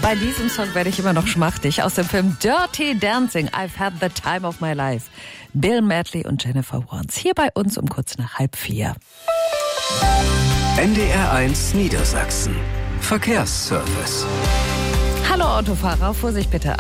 Bei diesem Song werde ich immer noch schmachtig. Aus dem Film Dirty Dancing, I've had the time of my life. Bill Medley und Jennifer Warnes. Hier bei uns um kurz nach 3:30. NDR1 Niedersachsen. Verkehrsservice. Hallo Autofahrer, Vorsicht bitte.